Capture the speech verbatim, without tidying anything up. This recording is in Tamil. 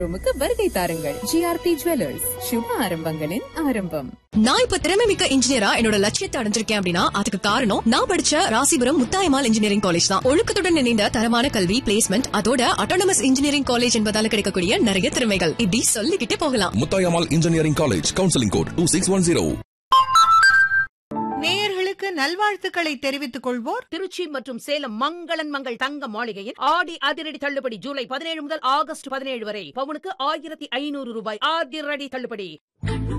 ரூமுக்கு வருகை தாருங்கள். ஜிஆர்டி ஜுவல்லர்ஸ், சுப ஆரம்பங்களின் ஆரம்பம். நான் இப்ப திறமை மிக்க இன்ஜினியரா என்னோட லட்சியத்தை அடைஞ்சிருக்கேன் அப்படின்னா அதுக்கு காரணம் நான் படிச்ச ராசிபுரம் முத்தாயம்மாள் இன்ஜினியரிங் காலேஜ் தான். ஒழுக்கத்துடன் இணைந்த தரமான கல்வி, பிளேஸ்மெண்ட், அதோட அட்டானமஸ் இன்ஜினியரிங் காலேஜ் என்பதால கிடைக்கக்கூடிய நிறைய திறமைகள் இப்படி சொல்லிக்கிட்டே போகலாம். Muthayammal engineering college, counselling code two six one zero. நேயர்களுக்கு நல்வாழ்த்துக்களை தெரிவித்துக் கொள்வோர் திருச்சி மற்றும் சேலம் மங்களன் மங்கள் தங்க மாளிகையில் ஆடி அதிரடி தள்ளுபடி ஜூலை பதினேழு முதல் ஆகஸ்ட் பதினேழு வரை பவுனுக்கு ஆயிரத்தி ஐநூறு ரூபாய் அதிரடி தள்ளுபடி.